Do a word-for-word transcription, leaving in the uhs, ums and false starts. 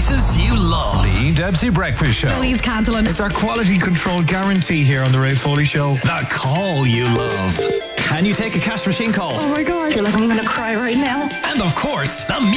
voices you love. The Ian Dempsey Breakfast Show. Louise Cantlin. It's our quality control guarantee here on the Ray Foley Show. The call you love. Can you take a cash machine call? Oh my god, I feel like I'm going to cry right now. And of course, the music.